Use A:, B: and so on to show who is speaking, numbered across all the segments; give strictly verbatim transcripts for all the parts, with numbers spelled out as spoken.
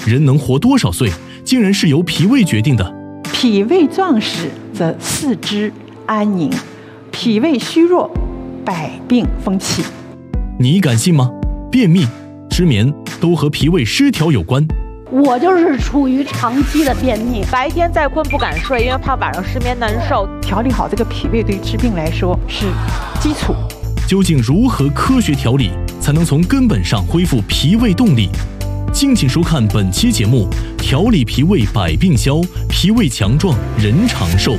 A: 人能活多少岁，竟然是由脾胃决定的。
B: 脾胃壮实，则四肢安宁；脾胃虚弱，百病蜂起。
A: 你敢信吗？便秘、失眠都和脾胃失调有关。
C: 我就是处于长期的便秘，
D: 白天再困不敢睡，因为怕晚上失眠难受。
B: 调理好这个脾胃，对治病来说是基础。
A: 究竟如何科学调理，才能从根本上恢复脾胃动力？敬请收看本期节目，调理脾胃百病消，脾胃强壮人长寿。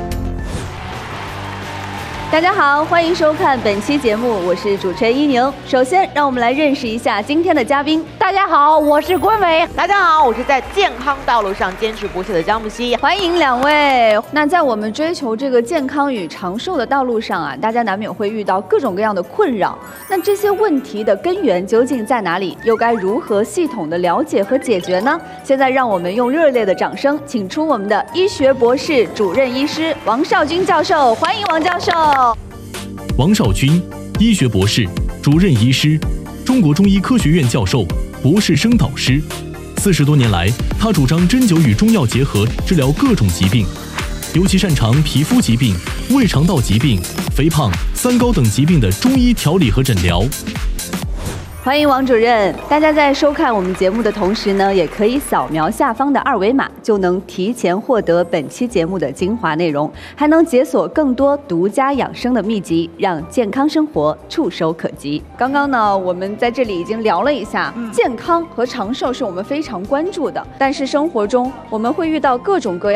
E: 大家好，欢迎收看本期节目，我是主持人一宁。首先，让我们来认识一下今天的嘉宾。
C: 大家好，我是关伟。
D: 大家好，我是在健康道路上坚持不懈的张木希。
E: 欢迎两位。那在我们追求这个健康与长寿的道路上啊，大家难免会遇到各种各样的困扰。那这些问题的根源究竟在哪里？又该如何系统的了解和解决呢？现在让我们用热烈的掌声，请出我们的医学博士、主任医师王少军教授，欢迎王教授。
A: 王少军，医学博士、主任医师，中国中医科学院教授、博士生导师。四十多年来，他主张针灸与中药结合治疗各种疾病，尤其擅长皮肤疾病、胃肠道疾病、肥胖、三高等疾病的中医调理和诊疗。
E: 欢迎王主任！大家在收看我们节目的同时呢，也可以扫描下方的二维码，就能提前获得本期节目的精华内容，还能解锁更多独家养生的秘籍，让健康生活触手可及。刚刚呢，我们在这里已经聊了一下，嗯、健康和长寿是我们非常关注的，但是生活中我们会遇到各种各样